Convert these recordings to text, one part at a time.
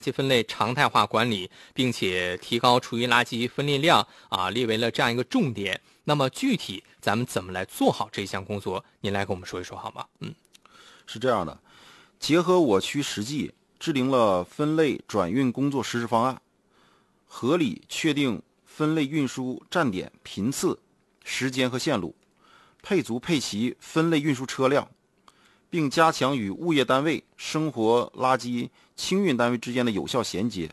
垃圾分类常态化管理，并且提高厨余垃圾分类量列为了这样一个重点。那么具体咱们怎么来做好这项工作？您来跟我们说一说好吗？ 是这样的，结合我区实际，制定了分类转运工作实施方案，合理确定分类运输站点频次、时间和线路，配足配齐分类运输车辆，并加强与物业单位、生活垃圾清运单位之间的有效衔接，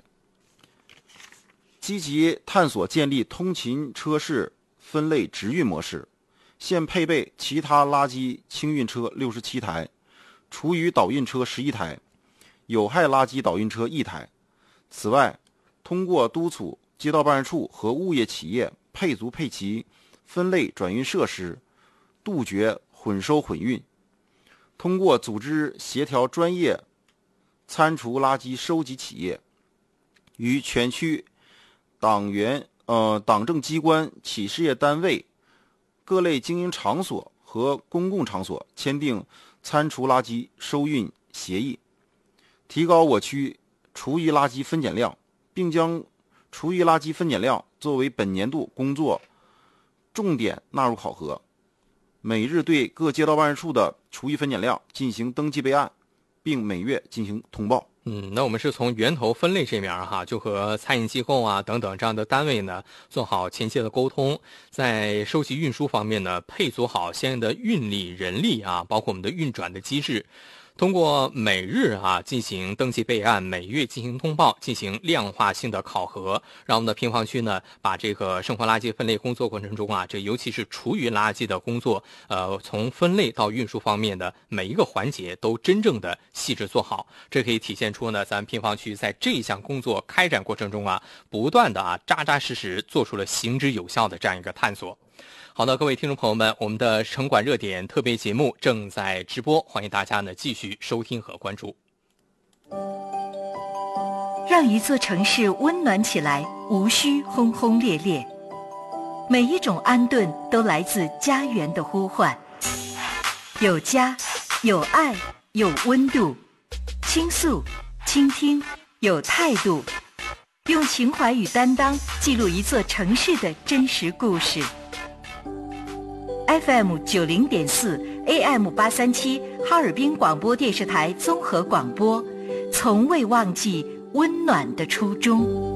积极探索建立通勤车式分类直运模式。现配备其他垃圾清运车67台，厨余导运车11台，有害垃圾导运车1台。此外，通过督促街道办事处和物业企业配足配齐分类转运设施，杜绝混收混运，通过组织协调专业餐厨垃圾收集企业，与全区党政机关、企事业单位、各类经营场所和公共场所签订餐厨垃圾收运协议，提高我区厨余垃圾分拣量，并将厨余垃圾分拣量作为本年度工作重点纳入考核，每日对各街道办事处的厨余分拣量进行登记备案，并每月进行通报。 那我们是从源头分类这面就和餐饮机构等等这样的单位呢做好前期的沟通，在收集运输方面呢配足好相应的运力人力包括我们的运转的机制，通过每日进行登记备案，每月进行通报，进行量化性的考核，让我们的平房区呢把这个生活垃圾分类工作过程中这尤其是厨余垃圾的工作从分类到运输方面的每一个环节都真正的细致做好。这可以体现出呢咱们平房区在这一项工作开展过程中不断的扎扎实实做出了行之有效的这样一个探索。好的，各位听众朋友们，我们的城管热点特别节目正在直播，欢迎大家呢继续收听和关注。 让一座城市温暖起来，无需轰轰烈烈，每一种安顿都来自家园的呼唤。有家，有爱，有温度，倾诉，倾听，有态度，用情怀与担当记录一座城市的真实故事。FM 90.4 AM 837哈尔滨广播电视台综合广播，从未忘记温暖的初衷。